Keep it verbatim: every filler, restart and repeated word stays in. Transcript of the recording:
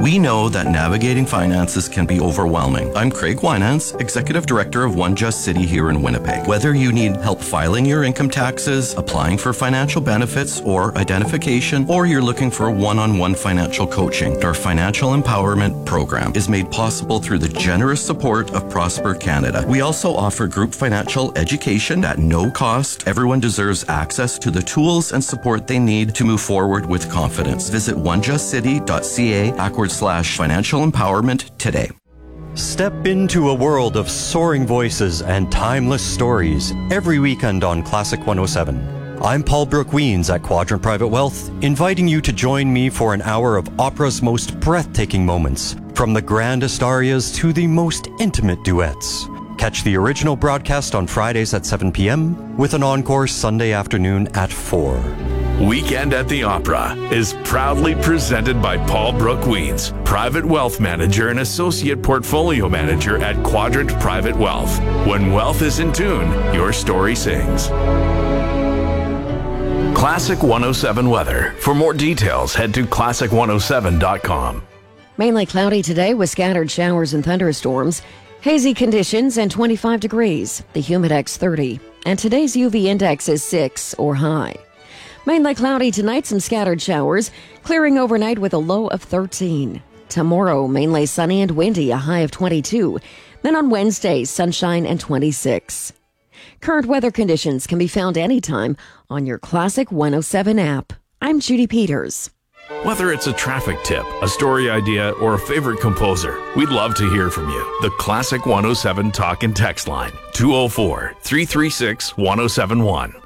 We know that navigating finances can be overwhelming. I'm Craig Winans, Executive Director of One Just City here in Winnipeg. Whether you need help filing your income taxes, applying for financial benefits or identification, or you're looking for one-on-one financial coaching, our Financial Empowerment Program is made possible through the generous support of Prosper Canada. We also offer group financial education at no cost. Everyone deserves access to the tools and support they need to move forward with confidence. Visit one just city dot c a backward slash financial empowerment today. Step into a world of soaring voices and timeless stories every weekend on Classic one oh seven. I'm Paul Brooke Weens at Quadrant Private Wealth, inviting you to join me for an hour of opera's most breathtaking moments, from the grandest arias to the most intimate duets. Catch the original broadcast on Fridays at seven p.m. with an encore Sunday afternoon at four. Weekend at the Opera is proudly presented by Paul Brooke Weens, Private Wealth Manager and Associate Portfolio Manager at Quadrant Private Wealth. When wealth is in tune, your story sings. Classic one oh seven weather. For more details, head to classic one oh seven dot com. Mainly cloudy today with scattered showers and thunderstorms. Hazy conditions and twenty-five degrees. The Humidex thirty. And today's U V index is six or high. Mainly cloudy tonight, some scattered showers, clearing overnight with a low of thirteen. Tomorrow, mainly sunny and windy, a high of twenty-two. Then on Wednesday, sunshine and twenty-six. Current weather conditions can be found anytime on your Classic one oh seven app. I'm Judy Peters. Whether it's a traffic tip, a story idea, or a favorite composer, we'd love to hear from you. The Classic one oh seven Talk and Text line, two oh four, three three six, one oh seven one.